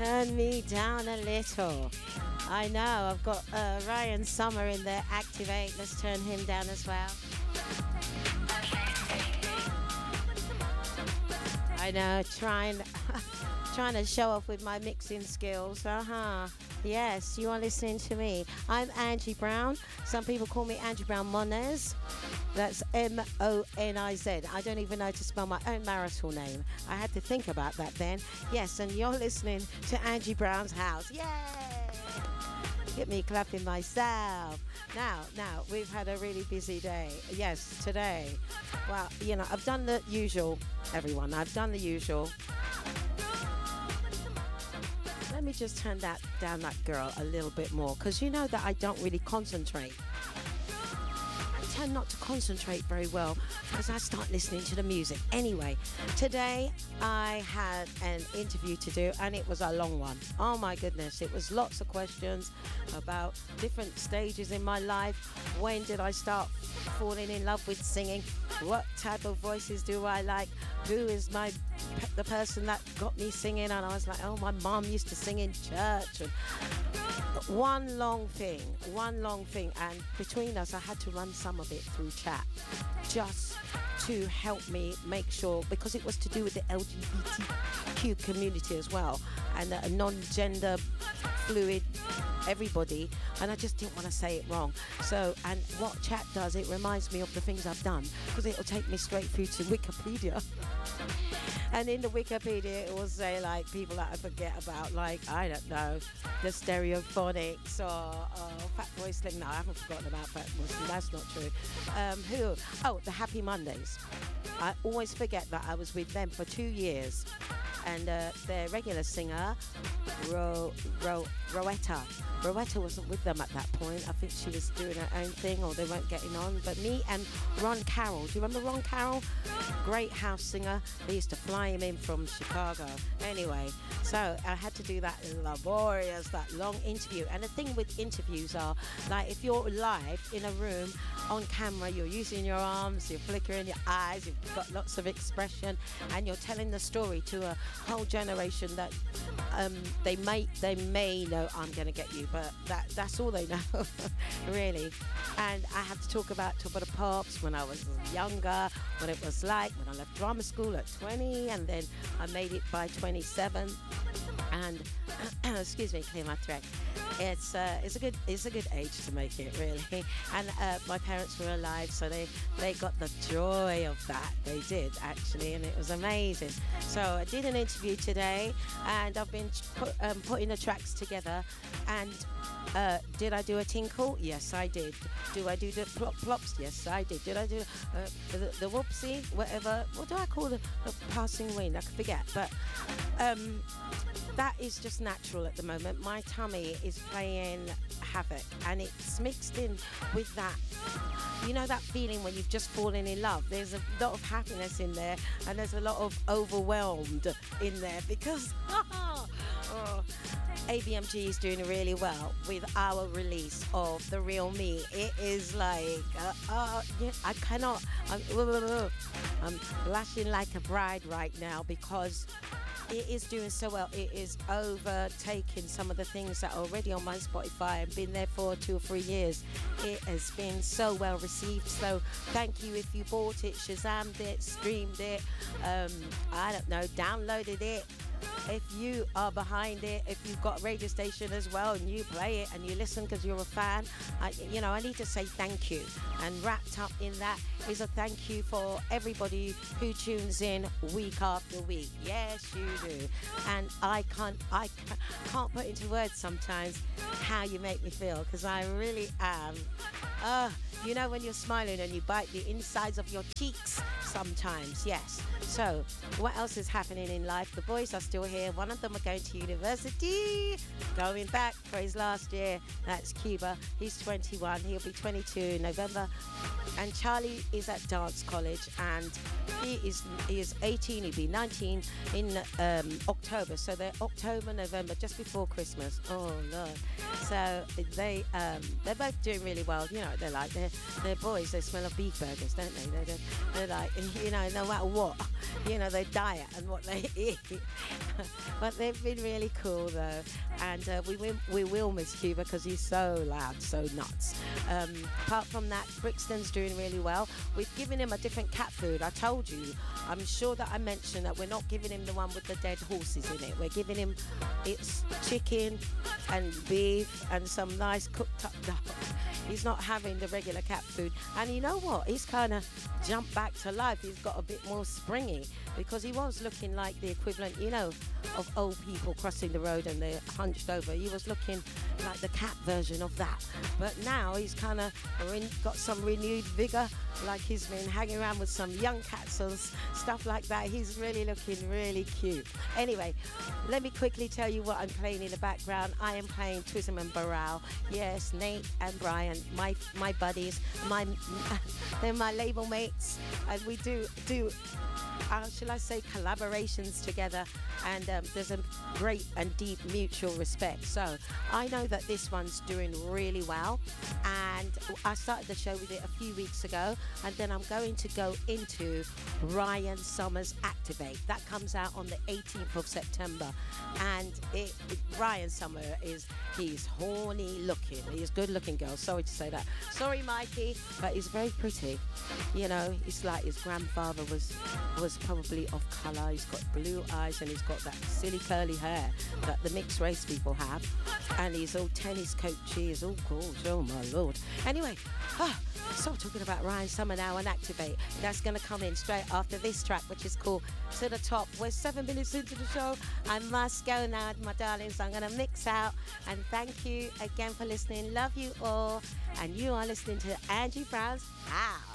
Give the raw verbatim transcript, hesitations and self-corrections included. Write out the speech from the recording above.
Turn me down a little. I know, I've got uh, Ryan Summer in there, Activate. Let's turn him down as well. I know, trying, trying to show off with my mixing skills. Uh-huh. Yes, you are listening to me. I'm Angie Brown. Some people call me Angie Brown Moniz. That's M O N I Z. I don't even know how to spell my own marital name. I had to think about that then. Yes, and you're listening to Angie Brown's House. Yay! Get me clapping myself. Now, now, we've had a really busy day. Yes, today. Well, you know, I've done the usual, everyone. I've done the usual. Let me just turn that down, that girl, a little bit more, because you know that I don't really concentrate. I tend not to concentrate very well because I start listening to the music. Anyway, today I had an interview to do and it was a long one. Oh my goodness, it was lots of questions about different stages in my life. When did I start falling in love with singing? What type of voices do I like? Who is my the person that got me singing? And I was like, oh, my mom used to sing in church. And one long thing, one long thing. And between us, I had to run some of it through chat just to help me make sure, because it was to do with the L G B T Q community as well, and a non-gender fluid everybody, and I just didn't want to say it wrong. So, and what chat does, it reminds me of the things I've done, because it'll take me straight through to Wikipedia. And in the Wikipedia, it will say like people that I forget about, like, I don't know, the Stereophonics or, or Fatboy Slim. No, I haven't forgotten about Fatboy Slim. That's not true. Um, who? Oh, the Happy Mondays. I always forget that I was with them for two years. And uh, their regular singer, Ro, Ro, Rowetta. Rowetta wasn't with them at that point. I think she was doing her own thing, or they weren't getting on. But me and Ron Carroll, do you remember Ron Carroll? Great house singer. They used to fly him in from Chicago. Anyway, so I had to do that laborious, that long interview. And the thing with interviews are, like, if you're live in a room on camera, you're using your arms, you're flickering your eyes, you've got lots of expression, and you're telling the story to a whole generation that um, they may they may know I'm going to get you, but that that's all they know, really. And I have to talk about Top of the Pops when I was younger, what it was like when I left drama school at twenty, and then I made it by twenty-seven. And excuse me, clear my throat. It's uh, it's a good it's a good age to make it, really. And uh, my parents were alive, so they they got the joy of that. They did, actually, and it was amazing. So I did an interview today, and I've been put, um, putting the tracks together. And uh, did I do a tinkle? Yes, I did. Do I do the plop plops? Yes, I did. Did I do uh, the, the whoopsie? Whatever. What do I call the, the passing wind? I can forget, but. Um, That is just natural at the moment. My tummy is playing havoc, and it's mixed in with that, you know, that feeling when you've just fallen in love. There's a lot of happiness in there, and there's a lot of overwhelmed in there because oh, A B M G is doing really well with our release of The Real Me. It is like, uh, uh, yeah, I cannot, I'm, I'm blushing like a bride right now because it is doing so well. It is overtaking some of the things that are already on my Spotify and been there for two or three years. It has been so well received. So thank you if you bought it, Shazammed it, streamed it, um, I don't know, downloaded it. If you are behind it, if you've got a radio station as well and you play it and you listen because you're a fan, I, you know, I need to say thank you. And wrapped up in that is a thank you for everybody who tunes in week after week. Yes, you do. And I can't, I can't put into words sometimes how you make me feel, because I really am. Uh, you know when you're smiling and you bite the insides of your cheeks sometimes, yes. So, what else is happening in life? The boys are still here. One of them are going to university, going back for his last year. That's Cuba. He's twenty-one. He'll be twenty-two in November. And Charlie is at dance college, and he is he is eighteen. He'll be nineteen in um, October. So they're October, November, just before Christmas. Oh Lord! So they um, they're both doing really well. You know what they're like. They're they're boys. They smell of beef burgers, don't they? They're, they're, they're like you know, no matter what, you know, their diet and what they eat. But they've been really cool though, and uh, we will, we will miss Cuba because he's so loud, so nuts. Um, apart from that, Brixton's doing really well. We've given him a different cat food. I told you, I'm sure that I mentioned that we're not giving him the one with the dead horses in it. We're giving him it's chicken and beef and some nice cooked up duck. He's not having the regular cat food. And you know what? He's kind of jumped back to life. He's got a bit more springy because he was looking like the equivalent, you know, of old people crossing the road and they're hunched over. He was looking like the cat version of that. But now he's kind of re- got some renewed vigor, like he's been hanging around with some young cats and stuff like that. He's really looking really cute. Anyway, let me quickly tell you what I'm playing in the background. I am playing Twism and Barrel. Yes, Nate and Brian, my my buddies, my they're my label mates, and we do do uh, shall I say collaborations together, and um, there's a great and deep mutual respect. So I know that this one's doing really well, and I started the show with it a few weeks ago, and then I'm going to go into Ryan Summers Activate. That comes out on the eighteenth of September, and it, it Ryan Summer is he's horny looking. He's good looking girl. Sorry to say that. Sorry, Mikey, but he's very pretty. You know, it's like his grandfather was was probably of colour. He's got blue eyes and he's got that silly curly hair that the mixed race people have, and he's all tennis coachy. He's all gorgeous. Oh my lord. Anyway, ah, so talking about Ryan Summer now and Activate. That's going to come in straight after this track, which is called To The Top. We're seven minutes into the show. I must go now, my darlings. I'm going to mix out, and thank you again for listening. Love you all, and you are listening to Angie Brown's House.